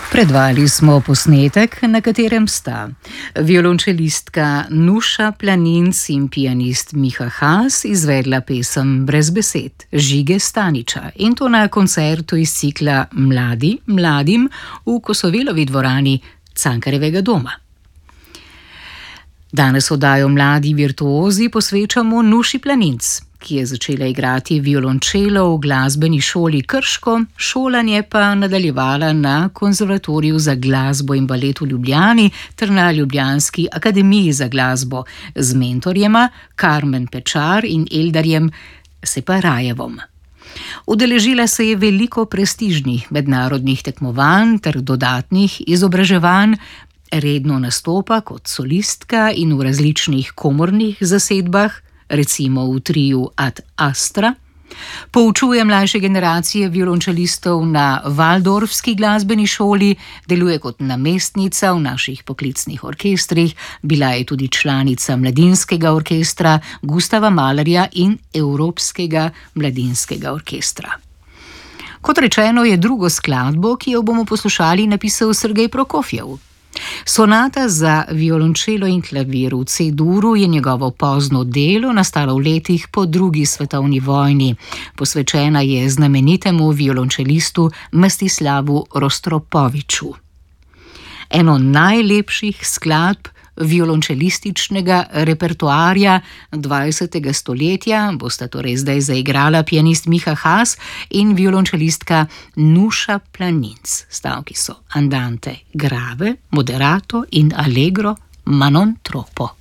Predvajali smo posnetek, na katerem sta violončelistka Nuša Planinc in pianist Miha Haas izvedla pesem Brez besed Žige Staniča, in to na koncertu iz cikla Mladim v Kosovelovi dvorani Cankarjevega doma. Danes oddajo Mladi virtuozi posvečamo Nuši Planinc, ki je začela igrati violončelo v glasbeni šoli Krško, šolanje pa nadaljevala na Konzervatoriju za glasbo in balet v Ljubljani ter na Ljubljanski akademiji za glasbo z mentorjema Karmen Pečar in Eldarjem Separajevom. Udeležila se je veliko prestižnih mednarodnih tekmovanj ter dodatnih izobraževanj, redno nastopa kot solistka in v različnih komornih zasedbah, recimo v triu Ad Astra, poučuje mlajše generacije violončelistov na Valdorfski glasbeni šoli, deluje kot namestnica v naših poklicnih orkestrih, bila je tudi članica Mladinskega orkestra Gustava Mahlerja in Evropskega mladinskega orkestra. Kot rečeno, je drugo skladbo, ki jo bomo poslušali, napisal Sergej Prokofjev. Sonata za violončelo in klavir v C-duru je njegovo pozno delo, nastalo v letih po drugi svetovni vojni. Posvečena je znamenitemu violončelistu Mstislavu Rostropoviču. Eno najlepših skladb violončelističnega repertoarja 20. stoletja bosta torej zdaj zaigrala pianist Miha Haas in violončelistka Nuša Planinc. Stavki so andante grave, moderato in allegro, ma non troppo.